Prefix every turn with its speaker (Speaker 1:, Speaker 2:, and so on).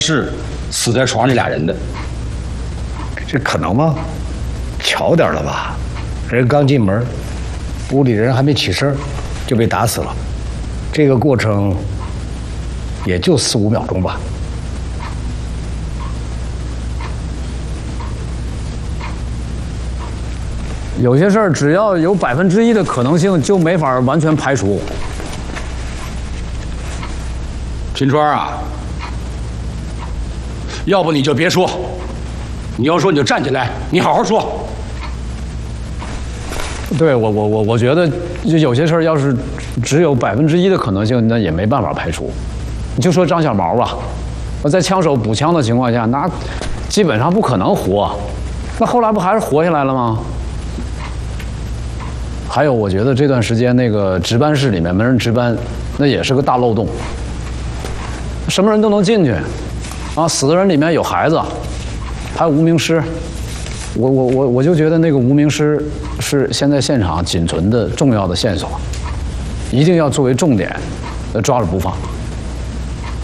Speaker 1: 是死在床上这俩人的。
Speaker 2: 这可能吗？巧点了吧？人刚进门，屋里人还没起身，就被打死了。这个过程也就4、5秒钟吧。
Speaker 3: 有些事儿只要有1%的可能性，就没法完全排除。
Speaker 1: 秦川啊，要不你就别说，你要说你就站起来，你好好说。
Speaker 3: 对我觉得有些事儿要是只有1%的可能性，那也没办法排除。你就说张小毛吧，在枪手补枪的情况下，那基本上不可能活。那后来不还是活下来了吗？还有，我觉得这段时间那个值班室里面没人值班，那也是个大漏洞。什么人都能进去，啊，死的人里面有孩子，还有无名尸。我就觉得那个无名尸是现在现场仅存的重要的线索，一定要作为重点，抓着不放。